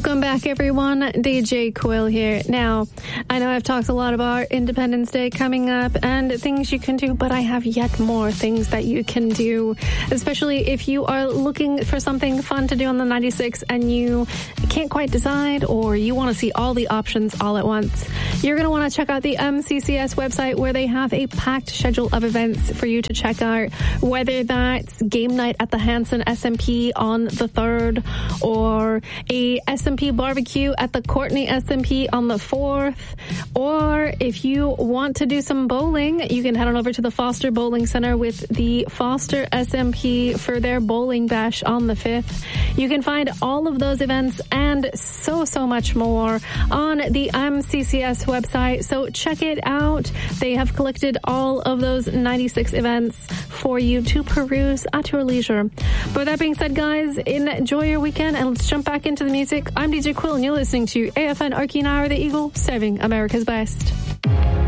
Welcome back, everyone. DJ Quill here. Now, I know I've talked a lot about Independence Day coming up and things you can do, but I have yet more things that you can do, especially if you are looking for something fun to do on the 96 and you can't quite decide, or you want to see all the options all at once. You're going to want to check out the MCCS website, where they have a packed schedule of events for you to check out, whether that's game night at the Hanson SMP on the 3rd, or a SMP barbecue at the Courtney SMP on the 4th, or if you want to do some bowling, you can head on over to the Foster Bowling Center with the Foster SMP for their bowling bash on the 5th. You can find all of those events and so much more on the MCCS website, so check it out. They have collected all of those 96 events for you to peruse at your leisure. But with that being said, guys, enjoy your weekend and let's jump back into the music. I'm DJ Quill and you're listening to AFN Arcane Hour, the Eagle, serving America's best.